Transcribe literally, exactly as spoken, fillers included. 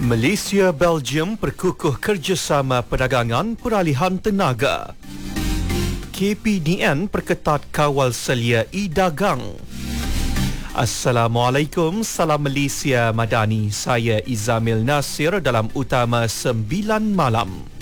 Malaysia-Belgium perkukuh kerjasama perdagangan peralihan tenaga. K P D N perketat kawal selia e-dagang. Assalamualaikum, salam Malaysia Madani. Saya Izamil Nasir dalam Utama sembilan Malam.